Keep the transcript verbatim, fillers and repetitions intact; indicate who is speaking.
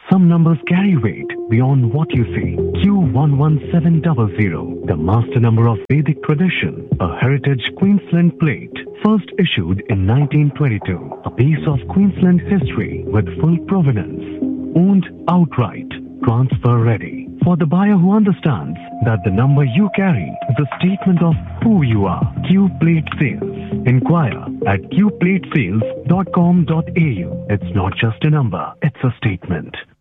Speaker 1: Some numbers carry weight beyond what you see. Q one one seven zero zero, the master number of Vedic tradition, a heritage Queensland plate, first issued in nineteen twenty-two, a piece of Queensland history with full provenance, owned outright, transfer ready. For the buyer who understands that the number you carry is a statement of who you are. Q Plate Sales. Inquire at q plate sales dot com dot a u. It's not just a number, it's a statement.